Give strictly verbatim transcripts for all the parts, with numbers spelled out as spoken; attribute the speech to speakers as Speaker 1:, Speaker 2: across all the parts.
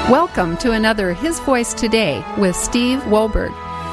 Speaker 1: Welcome to another His Voice Today with Steve Wohlberg.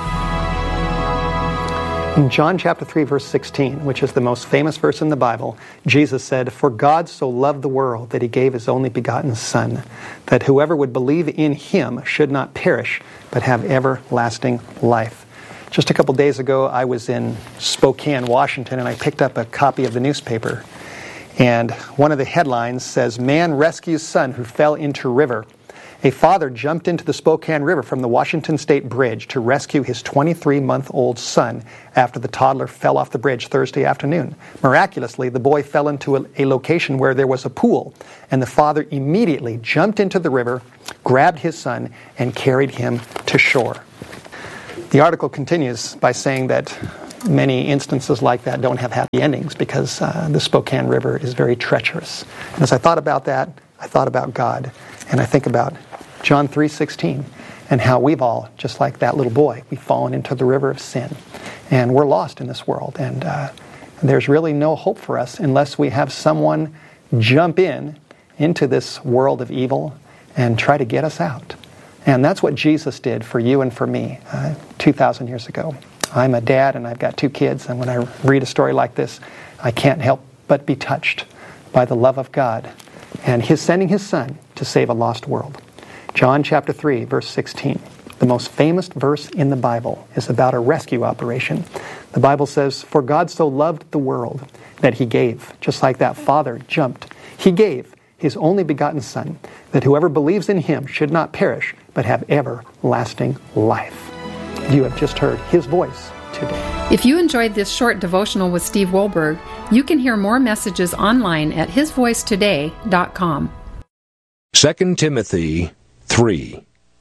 Speaker 2: In John chapter three, verse sixteen, which is the most famous verse in the Bible, Jesus said, "For God so loved the world that He gave His only begotten Son, that whoever would believe in Him should not perish, but have everlasting life." Just a couple days ago, I was in Spokane, Washington, and I picked up a copy of the newspaper. And one of the headlines says, "Man rescues son who fell into river." A father jumped into the Spokane River from the Washington State Bridge to rescue his twenty-three-month-old son after the toddler fell off the bridge Thursday afternoon. Miraculously, the boy fell into a, a location where there was a pool, and the father immediately jumped into the river, grabbed his son, and carried him to shore. The article continues by saying that many instances like that don't have happy endings because uh, the Spokane River is very treacherous. And as I thought about that, I thought about God, and I think about John three sixteen, and how we've all, just like that little boy, we've fallen into the river of sin. And we're lost in this world. And uh, there's really no hope for us unless we have someone jump in into this world of evil and try to get us out. And that's what Jesus did for you and for me uh, two thousand years ago. I'm a dad and I've got two kids. And when I read a story like this, I can't help but be touched by the love of God and His sending His Son to save a lost world. John chapter three, verse sixteen, the most famous verse in the Bible, is about a rescue operation. The Bible says, "For God so loved the world that He gave," just like that father jumped, He gave His only begotten Son, that whoever believes in Him should not perish, but have everlasting life. You have just heard His voice today.
Speaker 1: If you enjoyed this short devotional with Steve Wohlberg, you can hear more messages online at his voice today dot com.
Speaker 3: Second Timothy three.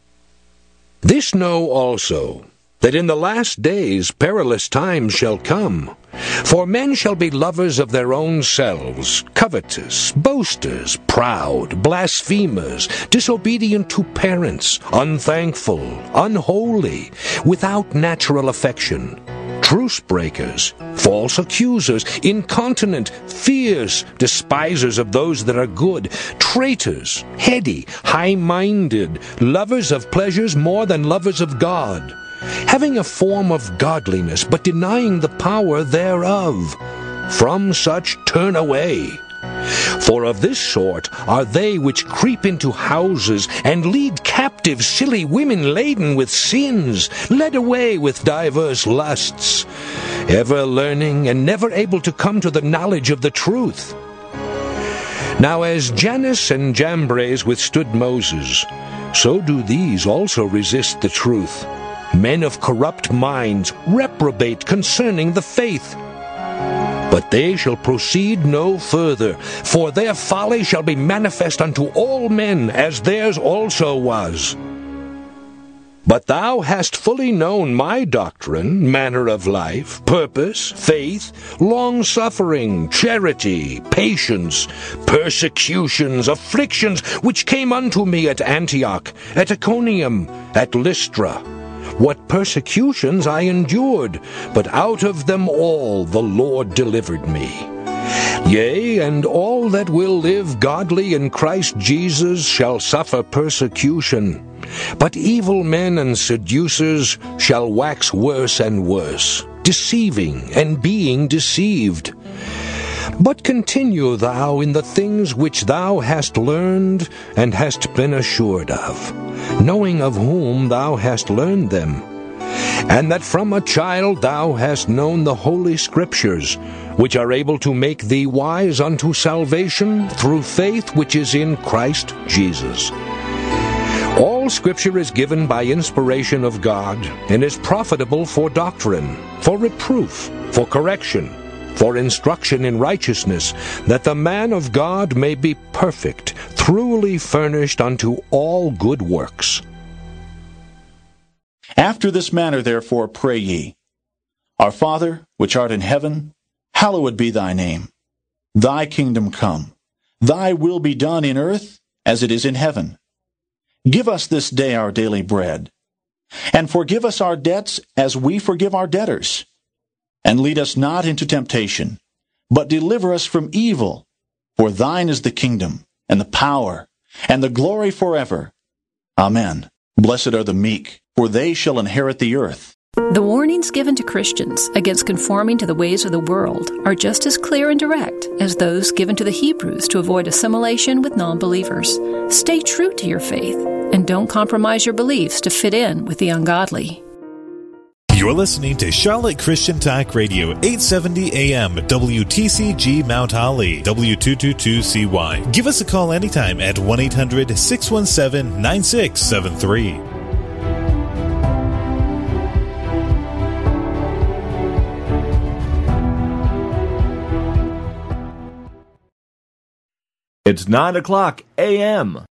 Speaker 3: This know also, that in the last days perilous times shall come. For men shall be lovers of their own selves, covetous, boasters, proud, blasphemers, disobedient to parents, unthankful, unholy, without natural affection, truce breakers, false accusers, incontinent, fierce, despisers of those that are good, traitors, heady, high-minded, lovers of pleasures more than lovers of God, having a form of godliness, but denying the power thereof. From such turn away. For of this sort are they which creep into houses, and lead captive silly women laden with sins, led away with divers lusts, ever learning, and never able to come to the knowledge of the truth. Now as Jannes and Jambres withstood Moses, so do these also resist the truth. Men of corrupt minds reprobate concerning the faith. But they shall proceed no further, for their folly shall be manifest unto all men, as theirs also was. But thou hast fully known my doctrine, manner of life, purpose, faith, long-suffering, charity, patience, persecutions, afflictions, which came unto me at Antioch, at Iconium, at Lystra. What persecutions I endured, but out of them all the Lord delivered me. Yea, and all that will live godly in Christ Jesus shall suffer persecution. But evil men and seducers shall wax worse and worse, deceiving and being deceived. But continue thou in the things which thou hast learned and hast been assured of, knowing of whom thou hast learned them, and that from a child thou hast known the holy Scriptures, which are able to make thee wise unto salvation through faith which is in Christ Jesus. All Scripture is given by inspiration of God, and is profitable for doctrine, for reproof, for correction, for instruction in righteousness, that the man of God may be perfect, truly furnished unto all good works.
Speaker 4: After this manner therefore pray ye, Our Father, which art in heaven, hallowed be thy name. Thy kingdom come. Thy will be done in earth as it is in heaven. Give us this day our daily bread. And forgive us our debts as we forgive our debtors. And lead us not into temptation, but deliver us from evil. For thine is the kingdom, and the power, and the glory forever. Amen. Blessed are the meek, for they shall inherit the earth.
Speaker 5: The warnings given to Christians against conforming to the ways of the world are just as clear and direct as those given to the Hebrews to avoid assimilation with non-believers. Stay true to your faith and don't compromise your beliefs to fit in with the ungodly.
Speaker 6: You're listening to Charlotte Christian Talk Radio, eight seventy A M, W T C G Mount Holly, W two twenty-two C Y. Give us a call anytime at one eight hundred, six one seven, nine six seven three.
Speaker 7: It's nine o'clock A M.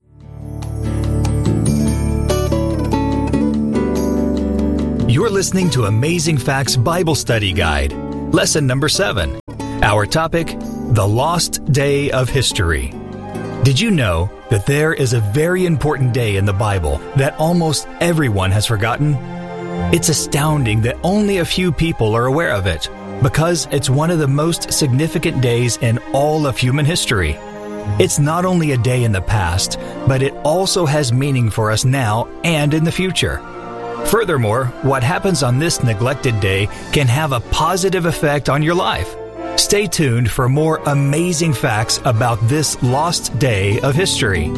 Speaker 8: You're listening to Amazing Facts Bible Study Guide, Lesson Number seven. Our topic, The Lost Day of History. Did you know that there is a very important day in the Bible that almost everyone has forgotten? It's astounding that only a few people are aware of it, because it's one of the most significant days in all of human history. It's not only a day in the past, but it also has meaning for us now and in the future. Furthermore, what happens on this neglected day can have a positive effect on your life. Stay tuned for more amazing facts about this lost day of history.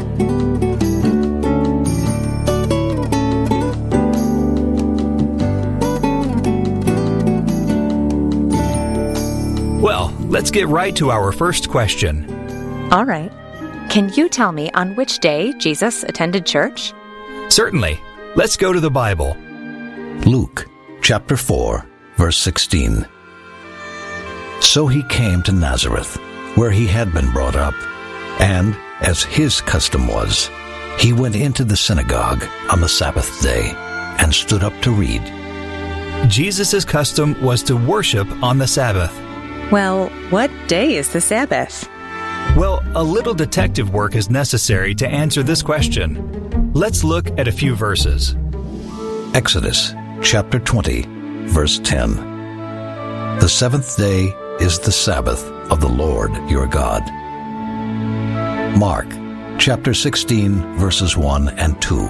Speaker 8: Well, let's get right to our first question.
Speaker 9: All right. Can you tell me on which day Jesus attended church?
Speaker 8: Certainly. Let's go to the Bible.
Speaker 10: Luke chapter four, verse sixteen. So he came to Nazareth, where he had been brought up, and, as his custom was, he went into the synagogue on the Sabbath day and stood up to read.
Speaker 8: Jesus' custom was to worship on the Sabbath.
Speaker 9: Well, what day is the Sabbath?
Speaker 8: Well, a little detective work is necessary to answer this question. Let's look at a few verses.
Speaker 10: Exodus chapter twenty, verse ten. The seventh day is the Sabbath of the Lord your God. Mark chapter sixteen, verses one and two.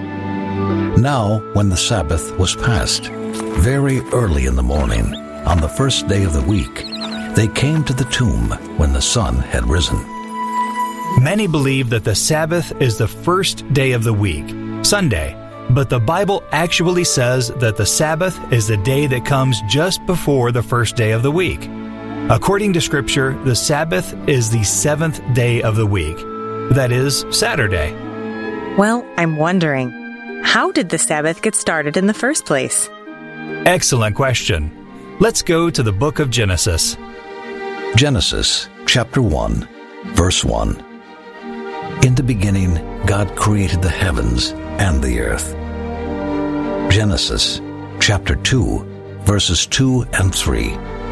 Speaker 10: Now, when the Sabbath was past, very early in the morning, on the first day of the week, they came to the tomb when the sun had risen.
Speaker 8: Many believe that the Sabbath is the first day of the week, Sunday, but the Bible actually says that the Sabbath is the day that comes just before the first day of the week. According to Scripture, the Sabbath is the seventh day of the week, that is, Saturday.
Speaker 9: Well, I'm wondering, how did the Sabbath get started in the first place?
Speaker 8: Excellent question. Let's go to the book of Genesis.
Speaker 10: Genesis chapter one, verse one. In the beginning, God created the heavens and the earth. Genesis chapter two, verses two and three.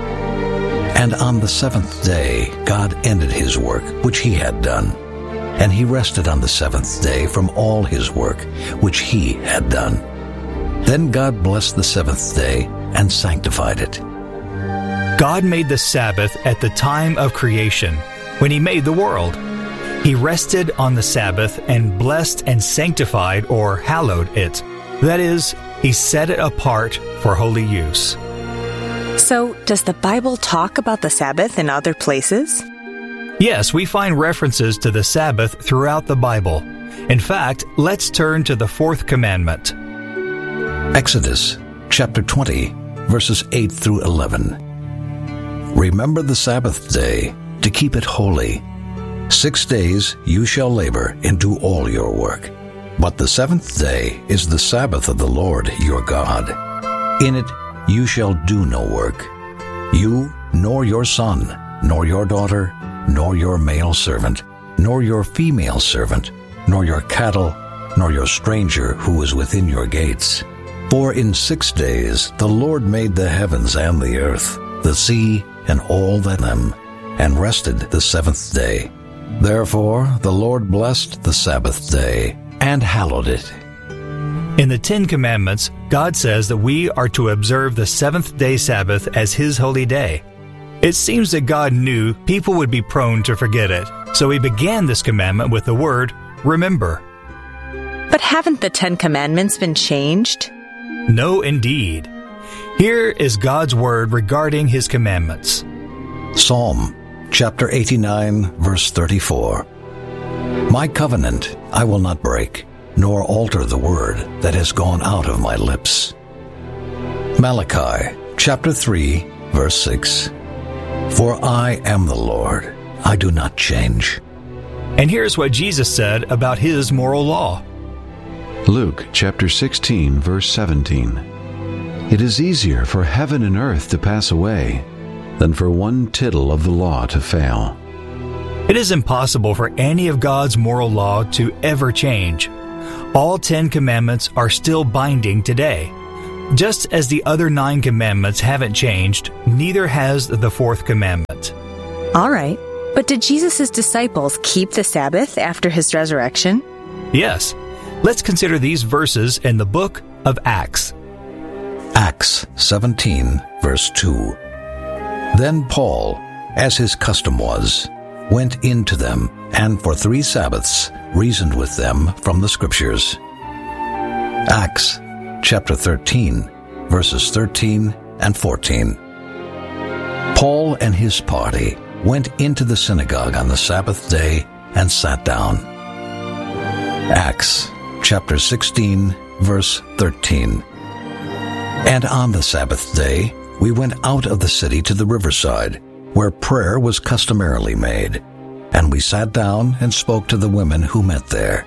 Speaker 10: And on the seventh day, God ended his work which he had done, and he rested on the seventh day from all his work which he had done. Then God blessed the seventh day and sanctified it.
Speaker 8: God made the Sabbath at the time of creation, when he made the world. He rested on the Sabbath and blessed and sanctified or hallowed it. That is, he set it apart for holy use.
Speaker 9: So, does the Bible talk about the Sabbath in other places?
Speaker 8: Yes, we find references to the Sabbath throughout the Bible. In fact, let's turn to the fourth commandment.
Speaker 10: Exodus chapter twenty, verses eight through eleven. Remember the Sabbath day to keep it holy. Six days you shall labor and do all your work. But the seventh day is the Sabbath of the Lord your God. In it you shall do no work, you, nor your son, nor your daughter, nor your male servant, nor your female servant, nor your cattle, nor your stranger who is within your gates. For in six days the Lord made the heavens and the earth, the sea, and all that in them, and rested the seventh day. Therefore the Lord blessed the Sabbath day, and hallowed it.
Speaker 8: In the Ten Commandments, God says that we are to observe the seventh-day Sabbath as his holy day. It seems that God knew people would be prone to forget it, so he began this commandment with the word, remember.
Speaker 9: But But haven't the Ten Commandments been changed?
Speaker 8: No, indeed. Here is God's word regarding his commandments.
Speaker 10: Psalm chapter eighty-nine, verse thirty-four. My covenant I will not break, nor alter the word that has gone out of my lips. Malachi chapter three, verse six. For I am the Lord, I do not change.
Speaker 8: And here's what Jesus said about his moral law.
Speaker 11: Luke chapter sixteen, verse seventeen. It is easier for heaven and earth to pass away than for one tittle of the law to fail.
Speaker 8: It is impossible for any of God's moral law to ever change. All Ten Commandments are still binding today. Just as the other nine commandments haven't changed, neither has the fourth commandment.
Speaker 9: All right, but did Jesus' disciples keep the Sabbath after his resurrection?
Speaker 8: Yes. Let's consider these verses in the book of Acts.
Speaker 10: Acts seventeen, verse two. Then Paul, as his custom was, went in to them, and for three Sabbaths reasoned with them from the Scriptures. Acts chapter thirteen, verses thirteen and fourteen. Paul and his party went into the synagogue on the Sabbath day and sat down. Acts chapter sixteen, verse thirteen. And on the Sabbath day we went out of the city to the riverside, where prayer was customarily made, and we sat down and spoke to the women who met there.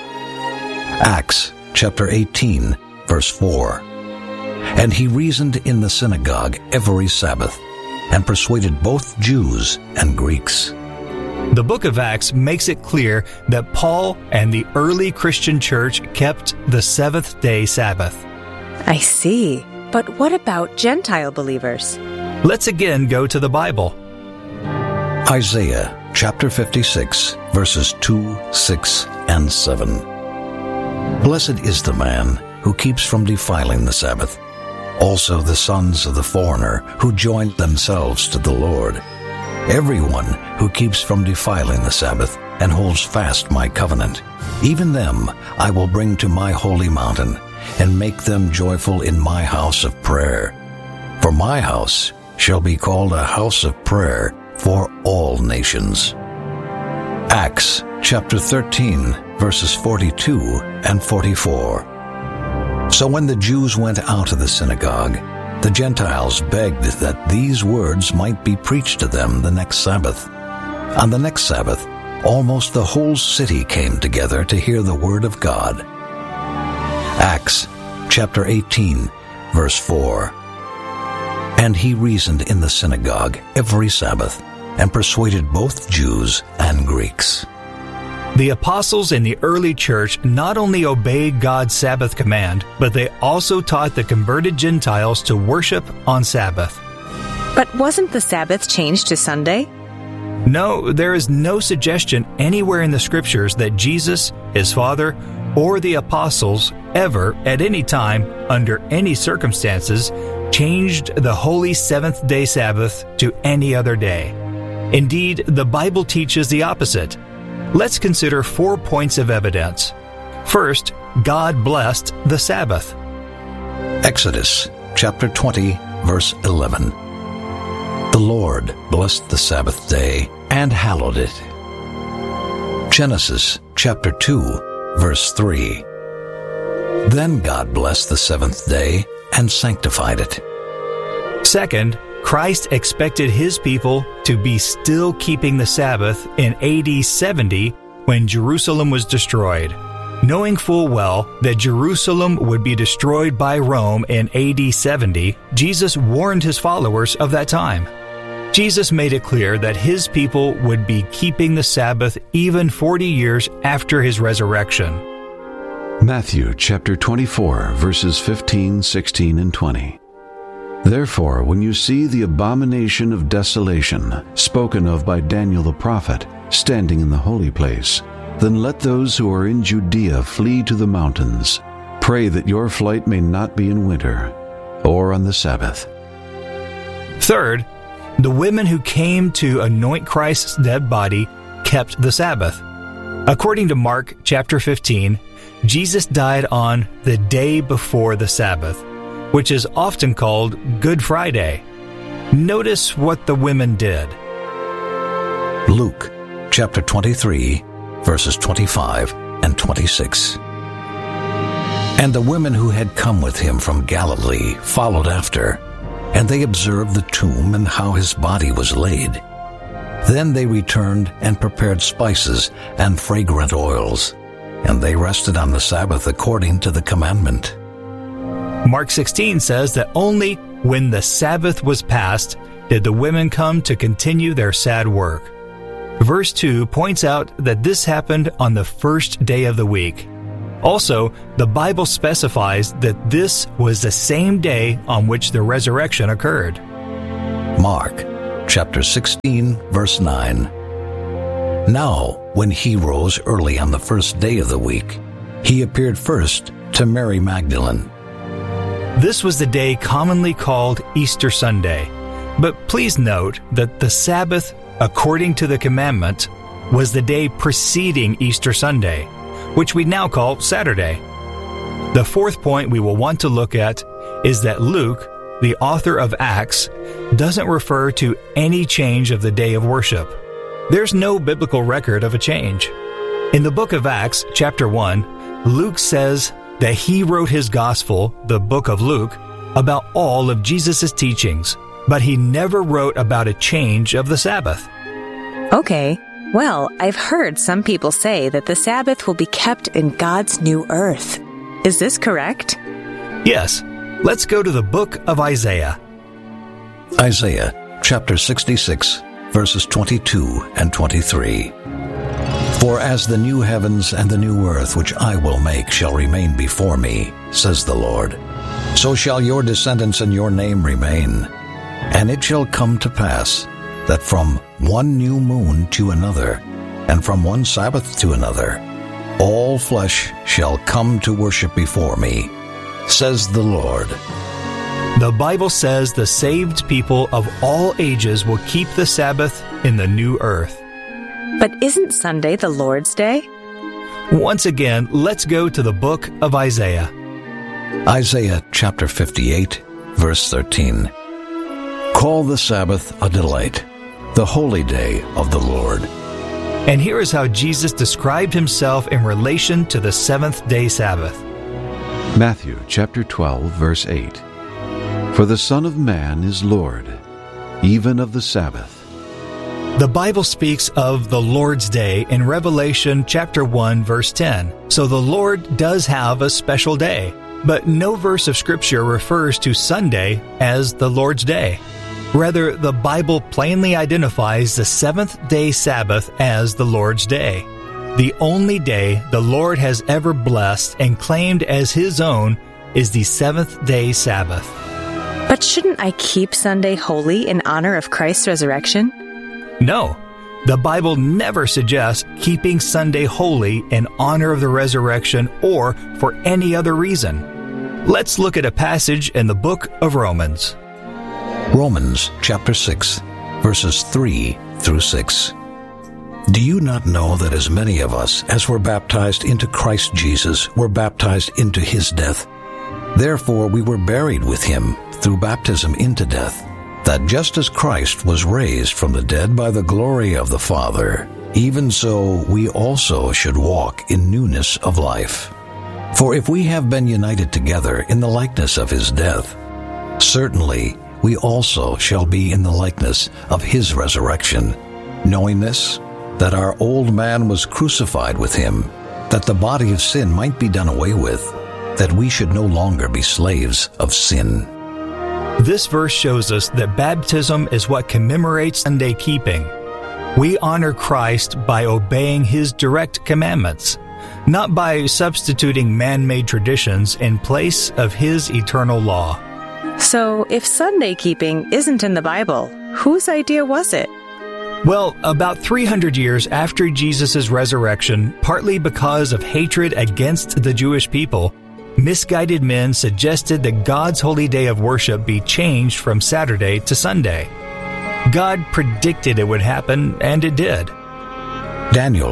Speaker 10: Acts chapter eighteen, verse four. And he reasoned in the synagogue every Sabbath, and persuaded both Jews and Greeks.
Speaker 8: The book of Acts makes it clear that Paul and the early Christian church kept the seventh-day Sabbath.
Speaker 9: I see. But what about Gentile believers?
Speaker 8: Let's again go to the Bible.
Speaker 10: Isaiah chapter fifty-six, verses two, six, and seven. Blessed is the man who keeps from defiling the Sabbath, also the sons of the foreigner who join themselves to the Lord. Everyone who keeps from defiling the Sabbath and holds fast my covenant, even them I will bring to my holy mountain, and make them joyful in my house of prayer. For my house shall be called a house of prayer for all nations. Acts chapter thirteen, verses forty-two and forty-four. So when the Jews went out of the synagogue, the Gentiles begged that these words might be preached to them the next Sabbath. On the next Sabbath, almost the whole city came together to hear the word of God. Acts chapter eighteen, verse four. And he reasoned in the synagogue every Sabbath, and persuaded both Jews and Greeks.
Speaker 8: The apostles in the early church not only obeyed God's Sabbath command, but they also taught the converted Gentiles to worship on Sabbath.
Speaker 9: But wasn't the Sabbath changed to Sunday?
Speaker 8: No, there is no suggestion anywhere in the Scriptures that Jesus, his Father, or the apostles ever, at any time, under any circumstances, changed the holy seventh-day Sabbath to any other day. Indeed, the Bible teaches the opposite. Let's consider four points of evidence. First, God blessed the Sabbath.
Speaker 10: Exodus chapter twenty, verse eleven. The Lord blessed the Sabbath day and hallowed it. Genesis chapter two, verse three. Then God blessed the seventh day and sanctified it.
Speaker 8: Second, Christ expected his people to be still keeping the Sabbath in A D seventy when Jerusalem was destroyed. Knowing full well that Jerusalem would be destroyed by Rome in A D seventy, Jesus warned his followers of that time. Jesus made it clear that his people would be keeping the Sabbath even forty years after his resurrection.
Speaker 11: Matthew chapter twenty-four, verses fifteen, sixteen, and twenty. Therefore, when you see the abomination of desolation, spoken of by Daniel the prophet, standing in the holy place, then let those who are in Judea flee to the mountains. Pray that your flight may not be in winter, or on the Sabbath.
Speaker 8: Third, the women who came to anoint Christ's dead body kept the Sabbath. According to Mark chapter fifteen, Jesus died on the day before the Sabbath, which is often called Good Friday. Notice what the women did.
Speaker 10: Luke chapter twenty-three, verses twenty-five and twenty-six. And the women who had come with him from Galilee followed after, and they observed the tomb and how his body was laid. Then they returned and prepared spices and fragrant oils, and they rested on the Sabbath according to the commandment.
Speaker 8: Mark sixteen says that only when the Sabbath was past did the women come to continue their sad work. Verse two points out that this happened on the first day of the week. Also, the Bible specifies that this was the same day on which the resurrection occurred.
Speaker 10: Mark chapter sixteen, verse nine. Now, when he rose early on the first day of the week, he appeared first to Mary Magdalene.
Speaker 8: This was the day commonly called Easter Sunday, but please note that the Sabbath, according to the commandment, was the day preceding Easter Sunday, which we now call Saturday. The fourth point we will want to look at is that Luke, the author of Acts, doesn't refer to any change of the day of worship. There's no biblical record of a change. In the book of Acts, chapter one, Luke says that he wrote his gospel, the book of Luke, about all of Jesus' teachings, but he never wrote about a change of the Sabbath.
Speaker 9: Okay. Well, I've heard some people say that the Sabbath will be kept in God's new earth. Is this correct?
Speaker 8: Yes. Let's go to the book of Isaiah.
Speaker 10: Isaiah chapter sixty-six, verses twenty-two and twenty-three. For as the new heavens and the new earth which I will make shall remain before me, says the Lord, so shall your descendants and your name remain. And it shall come to pass that from one new moon to another, and from one Sabbath to another, all flesh shall come to worship before me, says the Lord.
Speaker 8: The Bible says the saved people of all ages will keep the Sabbath in the new earth.
Speaker 9: But isn't Sunday the Lord's Day?
Speaker 8: Once again, let's go to the book of Isaiah.
Speaker 10: Isaiah chapter fifty-eight, verse thirteen. Call the Sabbath a delight, the holy day of the Lord.
Speaker 8: And here is how Jesus described himself in relation to the seventh-day Sabbath.
Speaker 11: Matthew chapter twelve, verse eight. For the Son of Man is Lord, even of the Sabbath.
Speaker 8: The Bible speaks of the Lord's Day in Revelation chapter one, verse ten. So the Lord does have a special day, but no verse of Scripture refers to Sunday as the Lord's Day. Rather, the Bible plainly identifies the seventh-day Sabbath as the Lord's Day, the only day the Lord has ever blessed and claimed as His own is the seventh-day Sabbath.
Speaker 9: But shouldn't I keep Sunday holy in honor of Christ's resurrection?
Speaker 8: No. The Bible never suggests keeping Sunday holy in honor of the resurrection or for any other reason. Let's look at a passage in the book of Romans.
Speaker 10: Romans chapter six, verses three through six. Do you not know that as many of us as were baptized into Christ Jesus were baptized into his death? Therefore we were buried with him through baptism into death, that just as Christ was raised from the dead by the glory of the Father, even so we also should walk in newness of life. For if we have been united together in the likeness of his death, certainly we also shall be in the likeness of his resurrection, knowing this, that our old man was crucified with him, that the body of sin might be done away with, that we should no longer be slaves of sin.
Speaker 8: This verse shows us that baptism is what commemorates Sunday keeping. We honor Christ by obeying his direct commandments, not by substituting man-made traditions in place of his eternal law.
Speaker 9: So, if Sunday keeping isn't in the Bible, whose idea was it?
Speaker 8: Well, about three hundred years after Jesus' resurrection, partly because of hatred against the Jewish people, misguided men suggested that God's holy day of worship be changed from Saturday to Sunday. God predicted it would happen, and it did.
Speaker 10: Daniel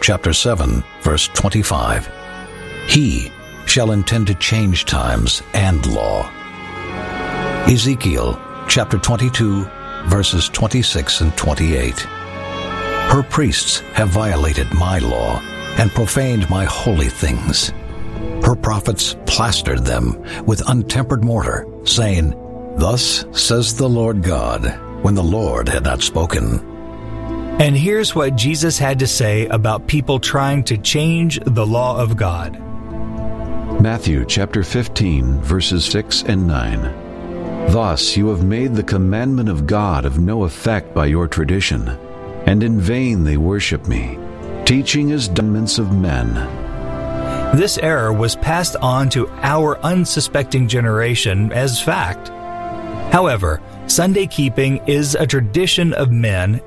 Speaker 10: chapter seven, verse twenty-five. He shall intend to change times and law. Ezekiel chapter twenty-two, verses twenty-six and twenty-eight. Her priests have violated my law and profaned my holy things. Her prophets plastered them with untempered mortar, saying, Thus says the Lord God, when the Lord had not spoken.
Speaker 8: And here's what Jesus had to say about people trying to change the law of God.
Speaker 11: Matthew chapter fifteen, verses six and nine. Thus you have made the commandment of God of no effect by your tradition, and in vain they worship me, teaching as commandments of men.
Speaker 8: This error was passed on to our unsuspecting generation as fact. However, Sunday keeping is a tradition of men